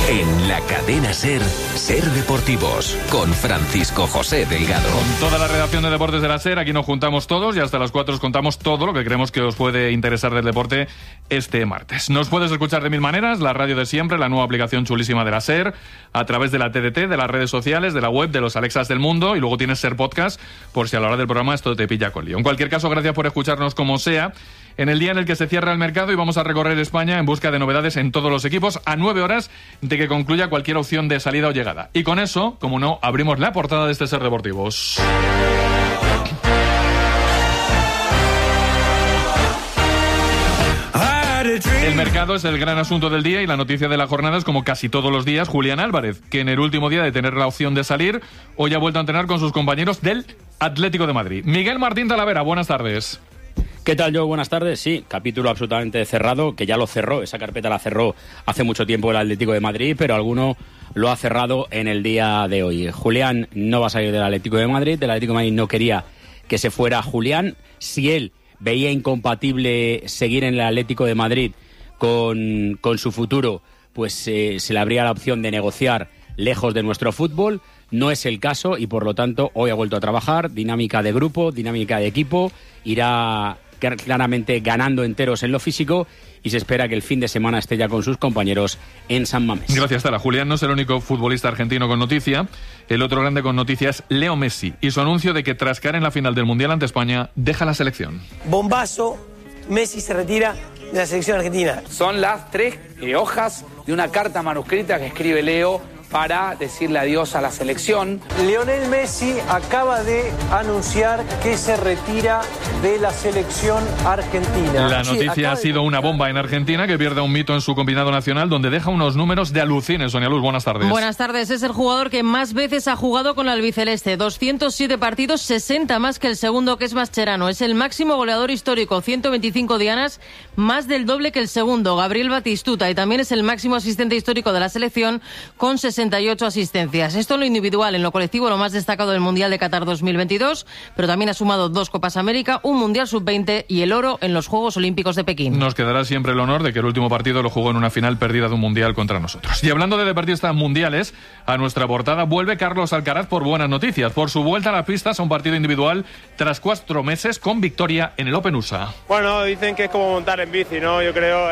En la cadena SER, SER Deportivos, con Francisco José Delgado. Con toda la redacción de Deportes de la SER, aquí nos juntamos todos y hasta las 4 os contamos todo lo que creemos que os puede interesar del deporte este martes. Nos puedes escuchar de mil maneras, la radio de siempre, la nueva aplicación chulísima de la SER, a través de la TDT, de las redes sociales, de la web, de los Alexas del mundo, y luego tienes SER Podcast, por si a la hora del programa esto te pilla con lío. En cualquier caso, gracias por escucharnos como sea, en el día en el que se cierra el mercado y vamos a recorrer España en busca de novedades en todos los equipos, a 9 horas de que concluya cualquier opción de salida o llegada. Y con eso, como no, abrimos la portada de este SER Deportivos. El mercado es el gran asunto del día y la noticia de la jornada es, como casi todos los días, Julián Álvarez, que en el último día de tener la opción de salir, hoy ha vuelto a entrenar con sus compañeros del Atlético de Madrid. Miguel Martín Talavera, buenas tardes. ¿Qué tal, Joe? Buenas tardes. Sí, capítulo absolutamente cerrado, que ya lo cerró, esa carpeta la cerró hace mucho tiempo el Atlético de Madrid, pero alguno lo ha cerrado en el día de hoy. Julián no va a salir del Atlético de Madrid, el Atlético de Madrid no quería que se fuera Julián. Si él veía incompatible seguir en el Atlético de Madrid con su futuro, pues se le abría la opción de negociar lejos de nuestro fútbol. No es el caso y, por lo tanto, hoy ha vuelto a trabajar, dinámica de grupo, dinámica de equipo, irá claramente ganando enteros en lo físico y se espera que el fin de semana esté ya con sus compañeros en San Mamés. Gracias, Tala. Julián no es el único futbolista argentino con noticia. El otro grande con noticia es Leo Messi y su anuncio de que tras caer en la final del Mundial ante España, deja la selección. Bombazo, Messi se retira de la selección argentina. Son las 3 hojas de una carta manuscrita que escribe Leo para decirle adiós a la selección. Lionel Messi acaba de anunciar que se retira de la selección argentina. La noticia ha sido una bomba en Argentina, que pierde un mito en su combinado nacional, donde deja unos números de alucines. Sonia Luz, buenas tardes. Buenas tardes. Es el jugador que más veces ha jugado con la albiceleste. 207 partidos, 60 más que el segundo, que es Mascherano. Es el máximo goleador histórico, 125 dianas, más del doble que el segundo, Gabriel Batistuta. Y también es el máximo asistente histórico de la selección, con 68 asistencias. Esto en lo individual. En lo colectivo, lo más destacado del Mundial de Qatar 2022, pero también ha sumado 2 Copas América, un Mundial Sub-20 y el oro en los Juegos Olímpicos de Pekín. Nos quedará siempre el honor de que el último partido lo jugó en una final perdida de un Mundial contra nosotros. Y hablando de deportistas mundiales, a nuestra portada vuelve Carlos Alcaraz por buenas noticias, por su vuelta a las pistas a un partido individual tras 4 meses con victoria en el Open USA. Bueno, dicen que es como montar en bici, ¿no? Yo creo...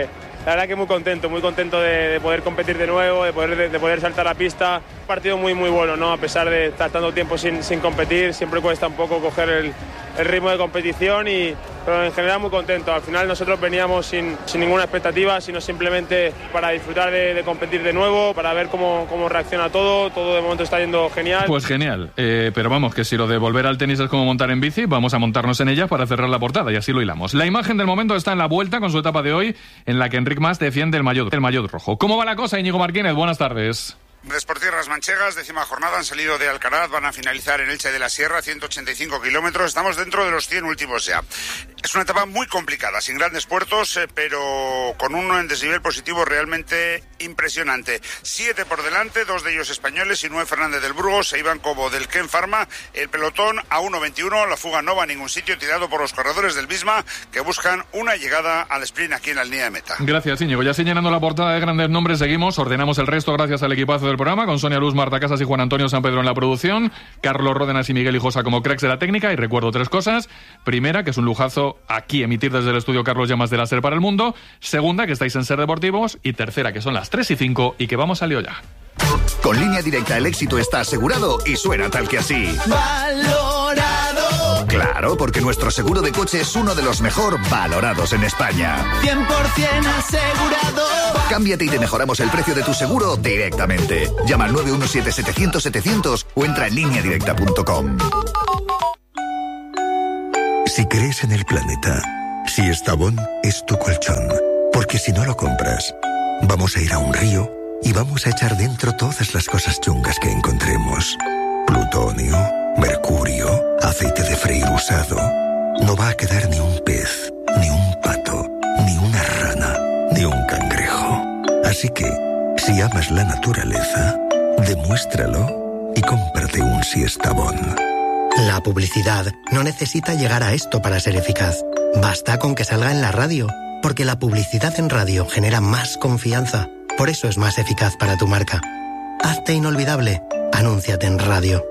La verdad que muy contento de poder competir de nuevo, de poder saltar la pista. Un partido muy bueno, ¿no? A pesar de estar tanto tiempo sin competir, siempre cuesta un poco coger el ritmo de competición, pero en general muy contento. Al final nosotros veníamos sin ninguna expectativa, sino simplemente para disfrutar de competir de nuevo, para ver cómo reacciona todo de momento está yendo genial. Pues genial, pero vamos, que si lo de volver al tenis es como montar en bici, vamos a montarnos en ella para cerrar la portada y así lo hilamos. La imagen del momento está en la vuelta con su etapa de hoy, en la que Enric Mas defiende el maillot rojo. ¿Cómo va la cosa, Íñigo Martínez? Buenas tardes. Por tierras manchegas, 10ª jornada, han salido de Alcaraz, van a finalizar en Elche de la Sierra, 185 kilómetros, estamos dentro de los 100 últimos ya. Es una etapa muy complicada, sin grandes puertos, pero con un desnivel positivo realmente impresionante. 7 por delante, 2 de ellos españoles y 9 Fernández del Burgos, e Iván Cobo del Ken Pharma. El pelotón a 1.21, la fuga no va a ningún sitio, tirado por los corredores del Visma, que buscan una llegada al sprint aquí en la línea de meta. Gracias, Íñigo. Ya llenando la portada de grandes nombres, seguimos, ordenamos el resto gracias al equipazo del programa, con Sonia Luz, Marta Casas y Juan Antonio San Pedro en la producción, Carlos Ródenas y Miguel Hijosa como cracks de la técnica. Y recuerdo 3 cosas: primera, que es un lujazo aquí emitir desde el estudio Carlos Llamas de la SER para el mundo; segunda, que estáis en SER Deportivos; y tercera, que son las 3:05 y que vamos al lío ya. Con Línea Directa el éxito está asegurado y suena tal que así. ¡Valorado! Claro, porque nuestro seguro de coche es uno de los mejor valorados en España. 100% asegurado. Cámbiate y te mejoramos el precio de tu seguro directamente. Llama al 917-700-700 o entra en lineadirecta.com. Si crees en el planeta, si Estavón es tu colchón, porque si no lo compras, vamos a ir a un río y vamos a echar dentro todas las cosas chungas que encontremos. Plutonio, mercurio, aceite de freír usado. No va a quedar ni un pez, ni un pato, ni una rana, ni un cangrejo. Así que, si amas la naturaleza, demuéstralo y cómprate un Siestabón. La publicidad no necesita llegar a esto para ser eficaz. Basta con que salga en la radio, porque la publicidad en radio genera más confianza. Por eso es más eficaz para tu marca. Hazte inolvidable. Anúnciate en radio.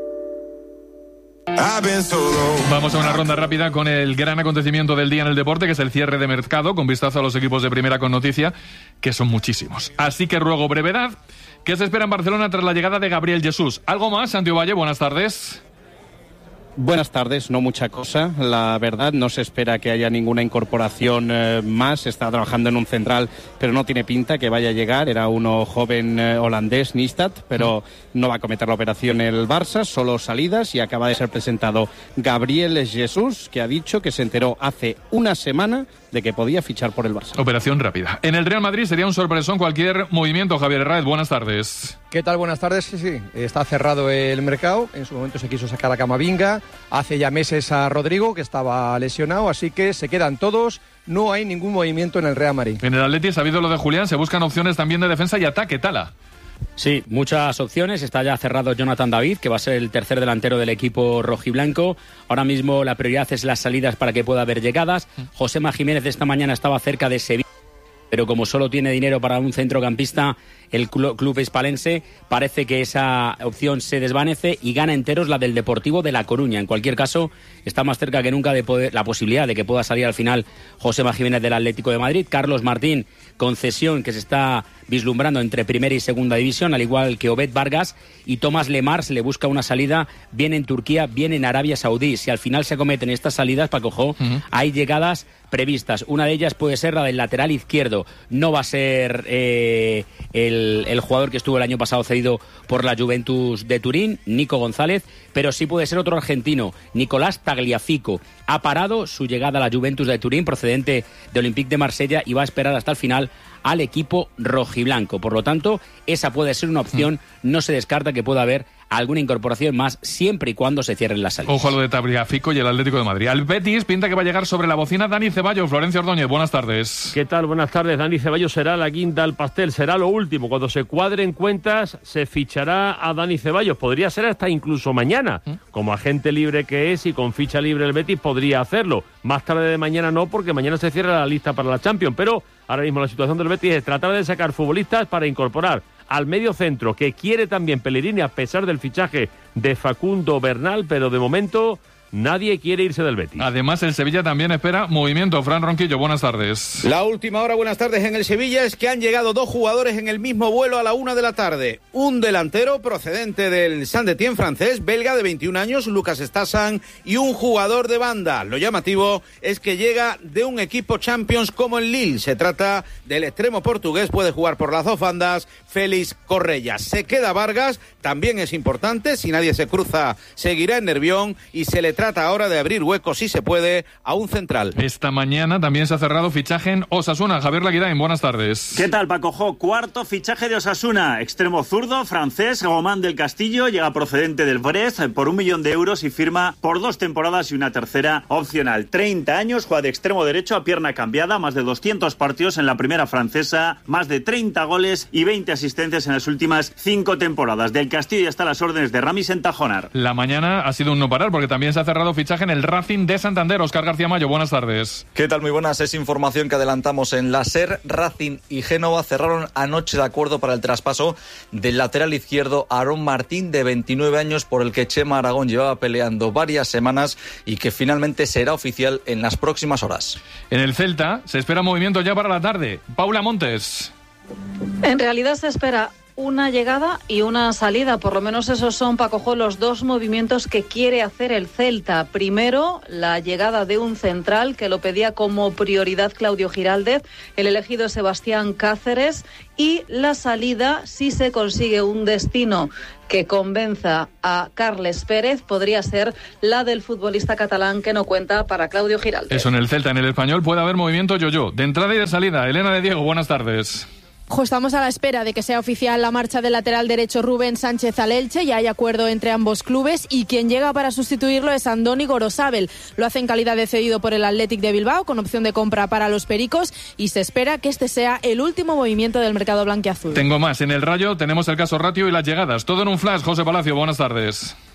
Vamos a una ronda rápida con el gran acontecimiento del día en el deporte, que es el cierre de mercado, con vistazo a los equipos de primera con noticia, que son muchísimos. Así que ruego brevedad. ¿Qué se espera en Barcelona tras la llegada de Gabriel Jesús? ¿Algo más, Santi Valle? Buenas tardes. Buenas tardes, no mucha cosa, la verdad, no se espera que haya ninguna incorporación más, está trabajando en un central, pero no tiene pinta que vaya a llegar, era uno joven holandés, Nistad, pero no va a cometer la operación el Barça, solo salidas, y acaba de ser presentado Gabriel Jesús, que ha dicho que se enteró hace una semana de que podía fichar por el Barça. Operación rápida. En el Real Madrid sería un sorpresón cualquier movimiento. Javier Herráez, buenas tardes. ¿Qué tal? Buenas tardes. Sí, está cerrado el mercado. En su momento se quiso sacar a Camavinga. Hace ya meses a Rodrigo, que estaba lesionado, así que se quedan todos. No hay ningún movimiento en el Real Madrid. En el Atleti, sabido lo de Julián, se buscan opciones también de defensa y ataque. Tala. Sí, muchas opciones. Está ya cerrado Jonathan David, que va a ser el tercer delantero del equipo rojiblanco. Ahora mismo la prioridad es las salidas para que pueda haber llegadas. Josema Jiménez esta mañana estaba cerca de Sevilla, pero como solo tiene dinero para un centrocampista, el club hispalense, parece que esa opción se desvanece y gana enteros la del Deportivo de La Coruña. En cualquier caso, está más cerca que nunca de la posibilidad de que pueda salir al final Josema Jiménez del Atlético de Madrid. Carlos Martín, concesión que se está vislumbrando entre primera y segunda división, al igual que Obed Vargas, y Tomás Lemars le busca una salida bien en Turquía, bien en Arabia Saudí. Si al final se cometen estas salidas, Paco, hay llegadas previstas. Una de ellas puede ser la del lateral izquierdo. No va a ser el jugador que estuvo el año pasado cedido por la Juventus de Turín, Nico González, pero sí puede ser otro argentino, Nicolás Tagliafico. Ha parado su llegada a la Juventus de Turín, procedente de Olympique de Marsella, y va a esperar hasta el final al equipo rojiblanco. Por lo tanto, esa puede ser una opción. No se descarta que pueda haber alguna incorporación más, siempre y cuando se cierren las salidas. Ojo a lo de Tagliafico y el Atlético de Madrid. Al Betis pinta que va a llegar sobre la bocina Dani Ceballos. Florencio Ordóñez, buenas tardes. ¿Qué tal? Buenas tardes. Dani Ceballos será la guinda al pastel, será lo último. Cuando se cuadren cuentas, se fichará a Dani Ceballos. Podría ser hasta incluso mañana. Como agente libre que es y con ficha libre el Betis podría hacerlo. Más tarde de mañana no, porque mañana se cierra la lista para la Champions. Pero ahora mismo la situación del Betis es tratar de sacar futbolistas para incorporar al medio centro, que quiere también Pellegrini a pesar del fichaje de Facundo Bernal, pero de momento nadie quiere irse del Betis. Además, el Sevilla también espera movimiento. Fran Ronquillo, buenas tardes. La última hora, buenas tardes, en el Sevilla es que han llegado dos jugadores en el mismo vuelo a la 1 de la tarde. Un delantero procedente del Saint-Étienne francés, belga de 21 años, Lucas Stassan, y un jugador de banda. Lo llamativo es que llega de un equipo Champions como el Lille. Se trata del extremo portugués, puede jugar por las dos bandas, Félix Correia. Se queda Vargas, también es importante, si nadie se cruza, seguirá en Nervión, y se le trata ahora de abrir huecos, si se puede, a un central. Esta mañana también se ha cerrado fichaje en Osasuna. Javier Laguirain, buenas tardes. ¿Qué tal, Paco? Cuarto fichaje de Osasuna. Extremo zurdo, francés, Román del Castillo, llega procedente del Brest por 1 millón de euros y firma por 2 temporadas y una tercera opcional. 30 años, juega de extremo derecho a pierna cambiada, más de 200 partidos en la primera francesa, más de 30 goles y 20 asistencias en las últimas 5 temporadas. Del Castillo está a las órdenes de Rami Sentajonar. La mañana ha sido un no parar, porque también se ha cerrado fichaje en el Racing de Santander. Óscar García Mayo, buenas tardes. ¿Qué tal? Muy buenas. Es información que adelantamos en la SER. Racing y Génova cerraron anoche de acuerdo para el traspaso del lateral izquierdo Aarón Martín, de 29 años, por el que Chema Aragón llevaba peleando varias semanas y que finalmente será oficial en las próximas horas. En el Celta se espera movimiento ya para la tarde. Paula Montes. En realidad se espera una llegada y una salida, por lo menos esos son, Paco, los dos movimientos que quiere hacer el Celta. Primero, la llegada de un central que lo pedía como prioridad Claudio Giraldez, el elegido Sebastián Cáceres, y la salida, si se consigue un destino que convenza a Carles Pérez, podría ser la del futbolista catalán que no cuenta para Claudio Giraldez. Eso en el Celta. En el Español puede haber movimiento yo-yo, de entrada y de salida. Elena de Diego, buenas tardes. Estamos a la espera de que sea oficial la marcha del lateral derecho Rubén Sánchez al Elche. Ya hay acuerdo entre ambos clubes y quien llega para sustituirlo es Andoni Gorosabel. Lo hace en calidad de cedido por el Athletic de Bilbao, con opción de compra para los Pericos, y se espera que este sea el último movimiento del mercado blanquiazul. Tengo más. En el Rayo tenemos el caso Ratio y las llegadas. Todo en un flash. José Palacio, buenas tardes.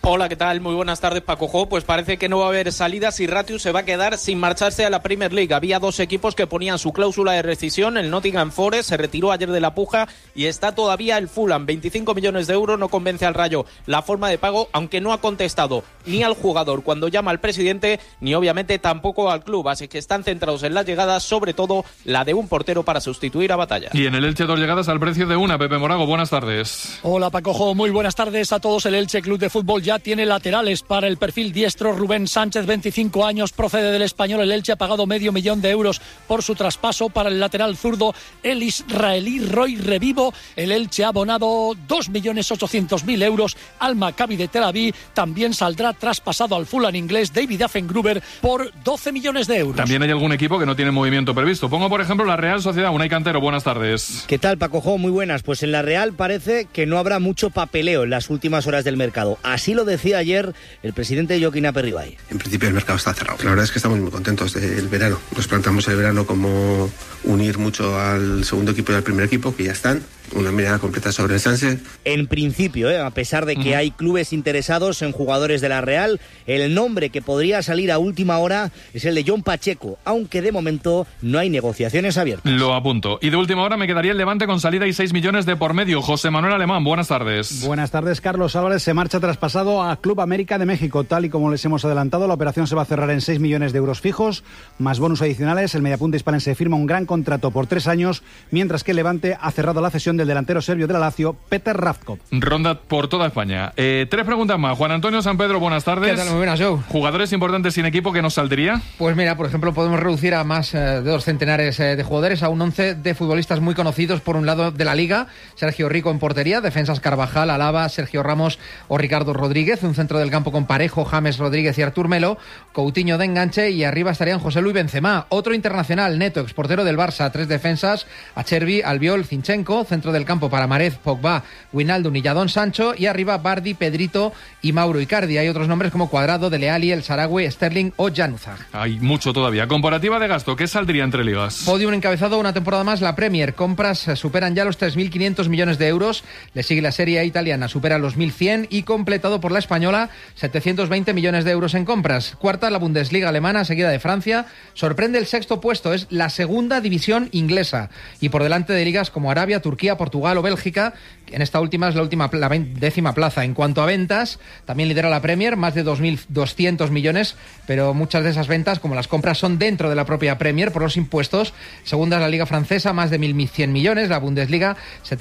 Hola, ¿qué tal? Muy buenas tardes, Paco Jo. Pues parece que no va a haber salidas y Ratius se va a quedar sin marcharse a la Premier League. Había dos equipos que ponían su cláusula de rescisión. El Nottingham Forest se retiró ayer de la puja y está todavía el Fulham. 25 millones de euros, no convence al Rayo la forma de pago, aunque no ha contestado ni al jugador cuando llama al presidente, ni obviamente tampoco al club. Así que están centrados en las llegadas, sobre todo la de un portero para sustituir a Batalla. Y en el Elche 2 llegadas al precio de una. Pepe Morago, buenas tardes. Hola, Paco Jo. Muy buenas tardes a todos. El Elche Club de Fútbol ya tiene laterales para el perfil diestro. Rubén Sánchez, 25 años, procede del Español. El Elche ha pagado $500,000 de euros por su traspaso. Para el lateral zurdo, el israelí Roy Revivo. El Elche ha abonado 2.800.000 euros al Maccabi de Tel Aviv. También saldrá traspasado al Fulham inglés David Affengruber por 12 millones de euros. También hay algún equipo que no tiene movimiento previsto. Pongo, por ejemplo, la Real Sociedad. Unai Cantero, buenas tardes. ¿Qué tal, Paco Jo? Muy buenas. Pues en la Real parece que no habrá mucho papeleo en las últimas horas del mercado. Así lo decía ayer el presidente Joaquín Aperribay. En principio el mercado está cerrado. La verdad es que estamos muy contentos del verano. Nos planteamos el verano como unir mucho al segundo equipo y al primer equipo, que ya están. Una mirada completa sobre el Sánchez. En principio, a pesar de que hay clubes interesados en jugadores de la Real, el nombre que podría salir a última hora es el de John Pacheco, aunque de momento no hay negociaciones abiertas. Lo apunto. Y de última hora me quedaría el Levante con salida y 6 millones de por medio. José Manuel Alemán, buenas tardes. Buenas tardes. Carlos Álvarez se marcha traspasado a Club América de México. Tal y como les hemos adelantado, la operación se va a cerrar en 6 millones de euros fijos, más bonus adicionales. El mediapunta hispalense firma un gran contrato por 3 años, mientras que el Levante ha cerrado la cesión del delantero serbio de la Lazio, Peter Ravkov. Ronda por toda España. 3 preguntas más. Juan Antonio San Pedro, buenas tardes. ¿Qué tal? Muy buenas, Joe. ¿Jugadores importantes sin equipo que nos saldría? Pues mira, por ejemplo, podemos reducir a más de 2 centenares de jugadores a un 11 de futbolistas muy conocidos. Por un lado de la Liga, Sergio Rico en portería, defensas Carvajal, Alaba, Sergio Ramos o Ricardo Rodríguez, un centro del campo con Parejo, James Rodríguez y Artur Melo, Coutinho de enganche y arriba estarían José Luis Benzema. Otro internacional, Neto, exportero del Barça, 3 defensas, Acherbi, Albiol, Zinchenko, centro del campo para Marez, Pogba, Wijnaldum y Jadon Sancho, y arriba Bardi, Pedrito y Mauro Icardi. Hay otros nombres como Cuadrado, Dele Alli, El Sarawi, Sterling o Januzaj. Hay mucho todavía. Comparativa de gasto, ¿qué saldría entre ligas? Podium encabezado una temporada más la Premier. Compras superan ya los 3.500 millones de euros. Le sigue la Serie A italiana, supera los 1.100 y completado por la española, 720 millones de euros en compras. Cuarta la Bundesliga alemana, seguida de Francia. Sorprende el sexto puesto, es la segunda división inglesa. Y por delante de ligas como Arabia, Turquía, Portugal o Bélgica. En esta última es la 10ª plaza. En cuanto a ventas, también lidera la Premier, más de 2.200 millones, pero muchas de esas ventas, como las compras, son dentro de la propia Premier por los impuestos. Segunda es la Liga Francesa, más de 1.100 millones, la Bundesliga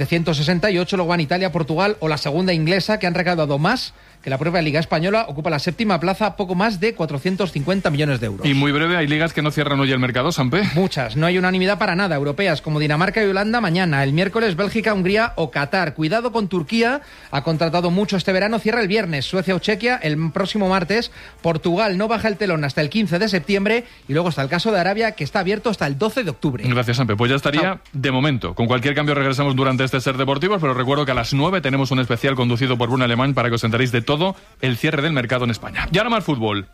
768, luego van Italia, Portugal o la segunda inglesa, que han recaudado más que la propia Liga Española. Ocupa la 7ª plaza, poco más de 450 millones de euros. Y muy breve, ¿hay ligas que no cierran hoy el mercado, Sampe? Muchas, no hay unanimidad para nada. Europeas como Dinamarca y Holanda mañana, el miércoles Bélgica, Hungría o Qatar. Cuidado con Turquía, ha contratado mucho este verano, cierra el viernes. Suecia o Chequia el próximo martes. Portugal no baja el telón hasta el 15 de septiembre y luego está el caso de Arabia, que está abierto hasta el 12 de octubre. Gracias, Sampe. Pues ya estaría de momento. Con cualquier cambio regresamos durante este Ser Deportivos, pero recuerdo que a las 9 tenemos un especial conducido por Bruno Alemán para que os enteréis de todo el cierre del mercado en España. Y ahora más fútbol.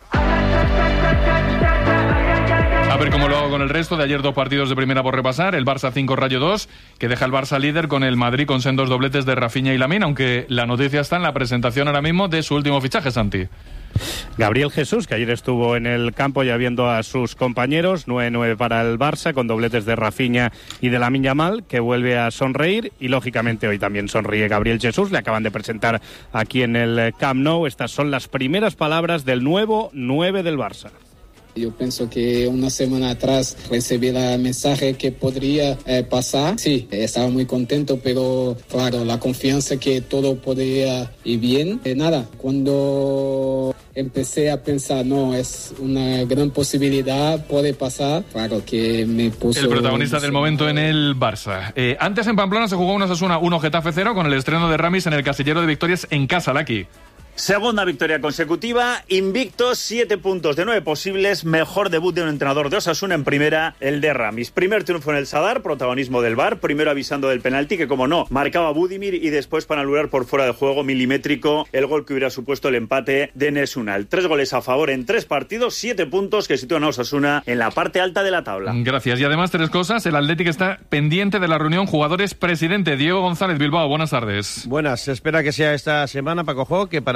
A ver cómo lo hago con el resto. De ayer 2 partidos de primera por repasar. El Barça 5, Rayo 2, que deja el Barça líder con el Madrid con sendos dobletes de Rafinha y Lamine, aunque la noticia está en la presentación ahora mismo de su último fichaje, Santi. Gabriel Jesús, que ayer estuvo en el campo ya viendo a sus compañeros. 9-9 para el Barça, con dobletes de Rafinha y de Lamine Yamal, que vuelve a sonreír, y lógicamente hoy también sonríe Gabriel Jesús. Le acaban de presentar aquí en el Camp Nou. Estas son las primeras palabras del nuevo 9 del Barça. Yo pienso que una semana atrás recibí el mensaje que podría pasar. Sí, estaba muy contento, pero claro, la confianza que todo podría ir bien. Nada, cuando empecé a pensar, no, es una gran posibilidad, puede pasar, claro que me puso... El protagonista del momento en el Barça. Antes en Pamplona se jugó un Osasuna 1 Getafe 0 con el estreno de Ramis en el casillero de victorias en casa, Laki. Segunda victoria consecutiva, invictos, 7 puntos de 9 posibles, mejor debut de un entrenador de Osasuna en primera, el de Ramis. Primer triunfo en el Sadar, protagonismo del VAR, primero avisando del penalti que, como no, marcaba Budimir, y después para anular por fuera de juego milimétrico el gol que hubiera supuesto el empate de Enes Unal. 3 goles a favor en 3 partidos, 7 puntos que sitúan a Osasuna en la parte alta de la tabla. Gracias. Y además 3 cosas, el Athletic está pendiente de la reunión jugadores-presidente. Diego González, Bilbao, buenas tardes. Buenas, se espera que sea esta semana, Paco Jo, que para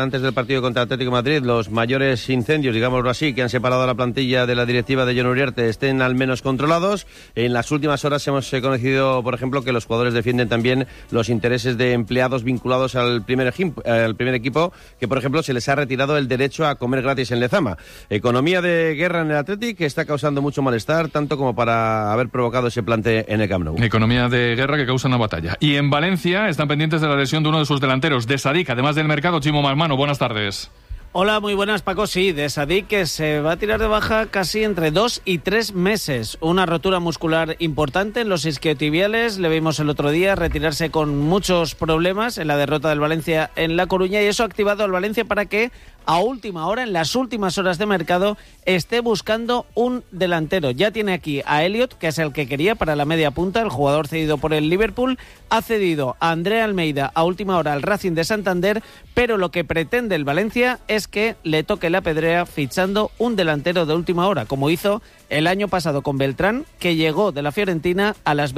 antes del partido contra Atlético de Madrid, los mayores incendios, digámoslo así, que han separado a la plantilla de la directiva de Jon Uriarte estén al menos controlados. En las últimas horas hemos conocido, por ejemplo, que los jugadores defienden también los intereses de empleados vinculados al primer equipo, que por ejemplo se les ha retirado el derecho a comer gratis en Lezama. Economía de guerra en el Athletic que está causando mucho malestar, tanto como para haber provocado ese plante en el Camp Nou. Economía de guerra que causa una batalla. Y en Valencia están pendientes de la lesión de uno de sus delanteros, de Sadik, además del mercado. Chimo Malmano, buenas tardes. Hola, muy buenas, Paco. Sí, de Sadik, que se va a tirar de baja casi entre 2 y 3 meses. Una rotura muscular importante en los isquiotibiales. Le vimos el otro día retirarse con muchos problemas en la derrota del Valencia en La Coruña, y eso ha activado al Valencia para que a última hora, en las últimas horas de mercado, esté buscando un delantero. Ya tiene aquí a Elliot, que es el que quería para la media punta, el jugador cedido por el Liverpool. Ha cedido a André Almeida a última hora al Racing de Santander, pero lo que pretende el Valencia es que le toque la pedrea fichando un delantero de última hora, como hizo el año pasado con Beltrán, que llegó de la Fiorentina a las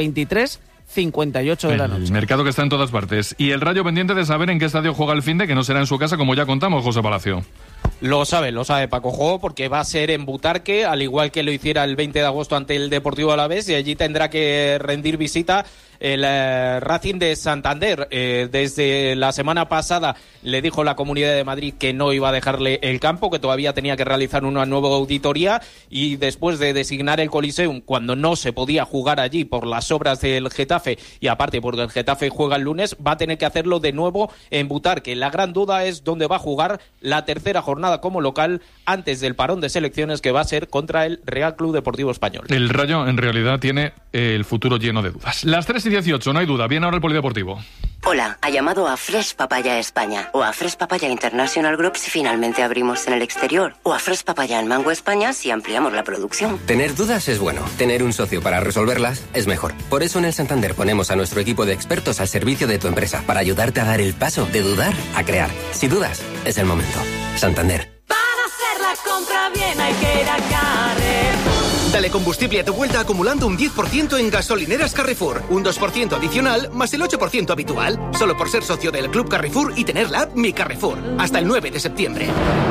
23:58 de la noche. El mercado que está en todas partes. Y el Rayo pendiente de saber en qué estadio juega el finde, que no será en su casa, como ya contamos, José Palacio. Lo sabe Paco Jo, porque va a ser en Butarque, al igual que lo hiciera el 20 de agosto ante el Deportivo Alavés, y allí tendrá que rendir visita el Racing de Santander. Desde la semana pasada le dijo la Comunidad de Madrid que no iba a dejarle el campo, que todavía tenía que realizar una nueva auditoría, y después de designar el Coliseum cuando no se podía jugar allí por las obras del Getafe, y aparte porque el Getafe juega el lunes, va a tener que hacerlo de nuevo en Butarque. La gran duda es dónde va a jugar la tercera jornada como local antes del parón de selecciones, que va a ser contra el Real Club Deportivo Español. El Rayo en realidad tiene el futuro lleno de dudas. Las 3:18, no hay duda. Viene ahora el Polideportivo. Hola, ha llamado a Fresh Papaya España o a Fresh Papaya International Group si finalmente abrimos en el exterior, o a Fresh Papaya en Mango España si ampliamos la producción. Tener dudas es bueno, tener un socio para resolverlas es mejor. Por eso en el Santander ponemos a nuestro equipo de expertos al servicio de tu empresa, para ayudarte a dar el paso de dudar a crear. Si dudas, es el momento. Santander. Para hacer la compra bien hay que ir a Carrefour. Dale combustible a tu vuelta acumulando un 10% en gasolineras Carrefour. Un 2% adicional más el 8% habitual. Solo por ser socio del Club Carrefour y tener la app Mi Carrefour. Hasta el 9 de septiembre.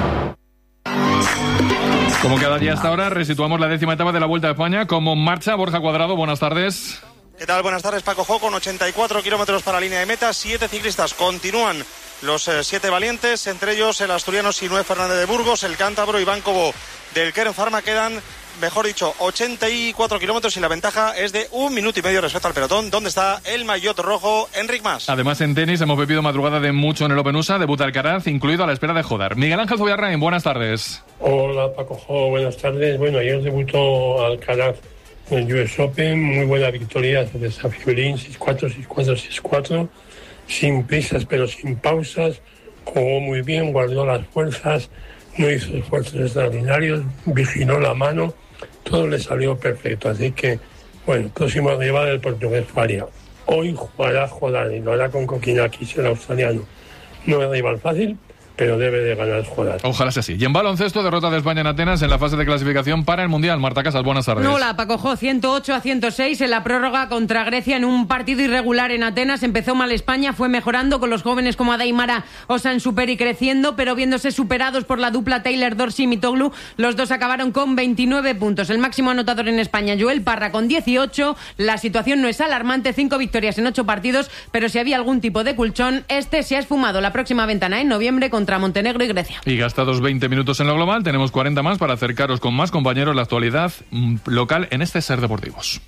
Como cada día hasta ahora, resituamos la 10ª etapa de la Vuelta a España. Como marcha, Borja Cuadrado, buenas tardes. ¿Qué tal? Buenas tardes, Paco Jo. Con 84 kilómetros para la línea de meta, 7 ciclistas continúan. Los 7 valientes, entre ellos el asturiano Sinué Fernández de Burgos, el cántabro Iván Cobo del Kern Pharma. Quedan, mejor dicho, 84 kilómetros y la ventaja es de 1 minuto y medio respecto al pelotón. ¿Dónde está el maillot rojo? Enric Mas. Además, en tenis hemos vivido madrugada de mucho en el Open USA, debuta Alcaraz, incluido a la espera de Jodar. Miguel Ángel Zubiarrain, buenas tardes. Hola, Paco Jo, buenas tardes. Bueno, ayer debutó Alcaraz en el US Open, muy buena victoria sobre Safiulín, 6-4, 6-4, 6-4, sin prisas pero sin pausas, jugó muy bien, guardó las fuerzas, no hizo esfuerzos extraordinarios, vigiló la mano, todo le salió perfecto, así que, bueno, próximo rival del portugués Faria. Hoy jugará Jodar y lo hará con Kokinakis, el australiano. No es rival fácil, pero debe de ganar Jodar. Ojalá sea así. Y en baloncesto, derrota de España en Atenas en la fase de clasificación para el Mundial. Marta Casas, buenas tardes. Hola, Paco Jo, 108-106 en la prórroga contra Grecia en un partido irregular en Atenas. Empezó mal España, fue mejorando con los jóvenes como Adaimara Osansuperi creciendo, pero viéndose superados por la dupla Taylor Dorsey y Mitoglu, los dos acabaron con 29 puntos. El máximo anotador en España, Joel Parra, con 18. La situación no es alarmante, 5 victorias en 8 partidos, pero si había algún tipo de colchón, este se ha esfumado. La próxima ventana en noviembre contra Montenegro y Grecia. Y gastados 20 minutos en lo global, tenemos 40 más para acercaros con más compañeros la actualidad local en este Ser Deportivos.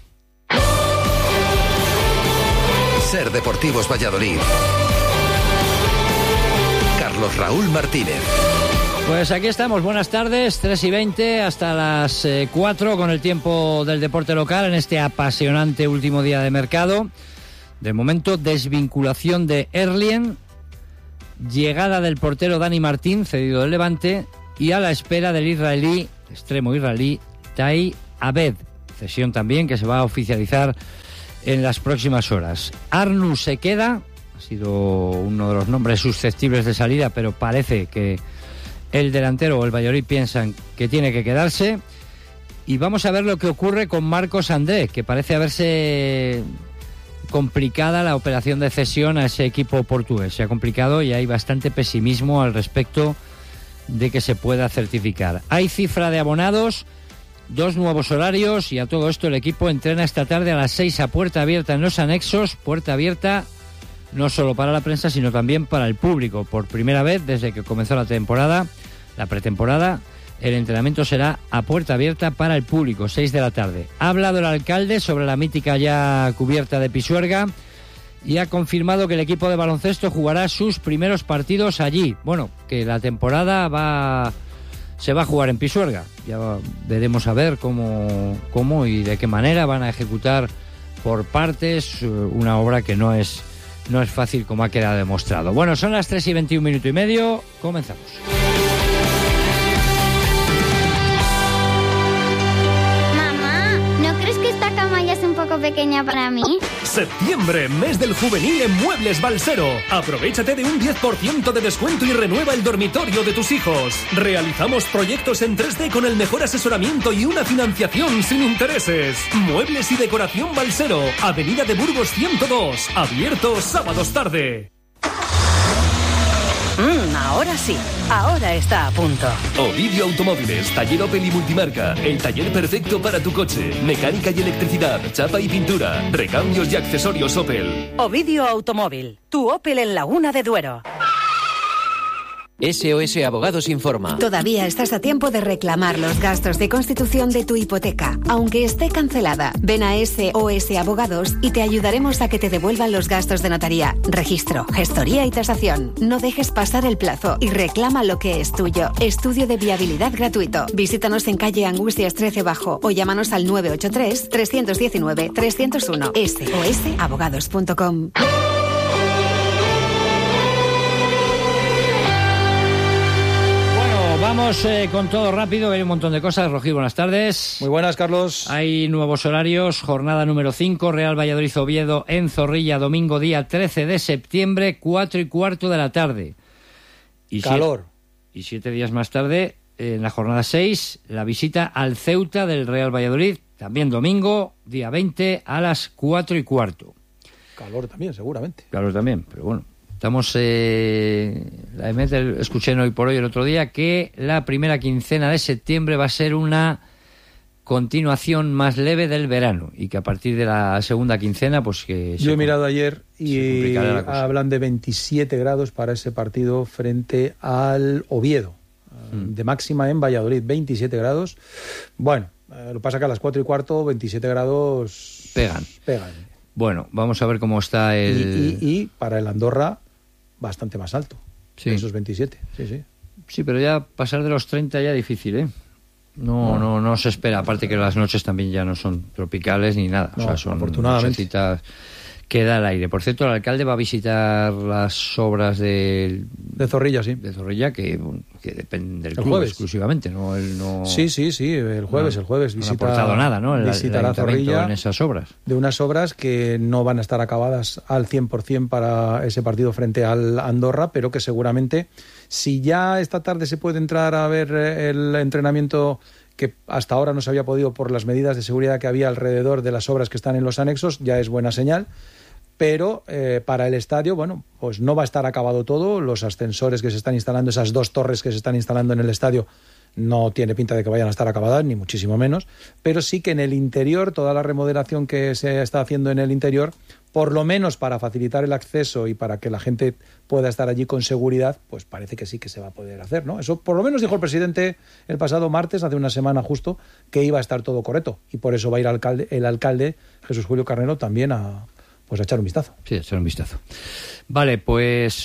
Ser Deportivos Valladolid. Carlos Raúl Martínez. Pues aquí estamos, buenas tardes, 3:20 hasta las 4 con el tiempo del deporte local en este apasionante último día de mercado. De momento, desvinculación de Erlien, llegada del portero Dani Martín, cedido del Levante, y a la espera del israelí, extremo israelí, Tai Abed, cesión también que se va a oficializar en las próximas horas. Arnu se queda, ha sido uno de los nombres susceptibles de salida, pero parece que el delantero o el Valladolid piensan que tiene que quedarse. Y vamos a ver lo que ocurre con Marcos André, que parece haberse complicada la operación de cesión a ese equipo portugués. Se ha complicado y hay bastante pesimismo al respecto de que se pueda certificar. Hay cifra de abonados, 2 nuevos horarios y a todo esto el equipo entrena esta tarde a las 6 a puerta abierta en los anexos. Puerta abierta no solo para la prensa, sino también para el público. Por primera vez desde que comenzó la pretemporada, el entrenamiento será a puerta abierta para el público, 6 de la tarde. Ha hablado el alcalde sobre la mítica ya cubierta de Pisuerga y ha confirmado que el equipo de baloncesto jugará sus primeros partidos allí. Bueno, que la temporada se va a jugar en Pisuerga. Ya veremos a ver cómo y de qué manera van a ejecutar por partes una obra que no es fácil, como ha quedado demostrado. Bueno, son las 3:21 minutos y medio. Comenzamos. Pequeña para mí. Septiembre, mes del juvenil en Muebles Balsero. Aprovechate de un 10% de descuento y renueva el dormitorio de tus hijos. Realizamos proyectos en 3D con el mejor asesoramiento y una financiación sin intereses. Muebles y decoración Balsero, Avenida de Burgos 102. Abierto sábados tarde. Ahora sí, ahora está a punto. Ovidio Automóviles, taller Opel y multimarca. El taller perfecto para tu coche. Mecánica y electricidad, chapa y pintura, recambios y accesorios Opel. Ovidio Automóvil, tu Opel en Laguna de Duero. SOS Abogados informa. Todavía estás a tiempo de reclamar los gastos de constitución de tu hipoteca, aunque esté cancelada. Ven a SOS Abogados y te ayudaremos a que te devuelvan los gastos de notaría, registro, gestoría y tasación. No dejes pasar el plazo y reclama lo que es tuyo. Estudio de viabilidad gratuito. Visítanos en calle Angustias 13 Bajo o llámanos al 983 319 301. sosabogados.com. Vamos con todo rápido, hay un montón de cosas. Rogi, buenas tardes. Muy buenas, Carlos. Hay nuevos horarios, jornada número 5, Real Valladolid-Oviedo en Zorrilla, domingo día 13 de septiembre, 4:15 de la tarde. Y calor. Y 7 días más tarde, en la jornada 6, la visita al Ceuta del Real Valladolid, también domingo, día 20, a las 4:15. Calor también, seguramente. Calor también, pero bueno. Estamos, la EMET, escuché en Hoy por Hoy el otro día que la primera quincena de septiembre va a ser una continuación más leve del verano y que a partir de la segunda quincena, pues que... Yo he mirado ayer y hablan de 27 grados para ese partido frente al Oviedo, de máxima en Valladolid, 27 grados. Bueno, lo que pasa que a las 4:15, 27 grados... Pegan. Pegan. Bueno, vamos a ver cómo está el... Y para el Andorra... bastante más alto, sí. Esos 27, sí. Sí, pero ya pasar de los 30 ya difícil, ¿eh? No se espera, aparte que las noches también ya no son tropicales ni nada, no, o sea, son afortunadamente nochecitas que da el aire. Por cierto, el alcalde va a visitar las obras de Zorrilla, sí. De Zorrilla, que dependen del club jueves. Exclusivamente, ¿no? Él no... Sí, el jueves visita, no ha aportado nada, ¿no? Visitará Zorrilla en esas obras. De unas obras que no van a estar acabadas al 100% para ese partido frente al Andorra, pero que seguramente, si ya esta tarde se puede entrar a ver el entrenamiento que hasta ahora no se había podido por las medidas de seguridad que había alrededor de las obras que están en los anexos, ya es buena señal. Pero para el estadio, bueno, pues no va a estar acabado todo. Los ascensores que se están instalando, esas 2 torres que se están instalando en el estadio, no tiene pinta de que vayan a estar acabadas, ni muchísimo menos. Pero sí que en el interior, toda la remodelación que se está haciendo en el interior, por lo menos para facilitar el acceso y para que la gente pueda estar allí con seguridad, pues parece que sí que se va a poder hacer, ¿no? Eso por lo menos dijo el presidente el pasado martes, hace una semana justo, que iba a estar todo correcto. Y por eso va a ir el alcalde Jesús Julio Carnero también a echar un vistazo. Sí, echar un vistazo. Vale, pues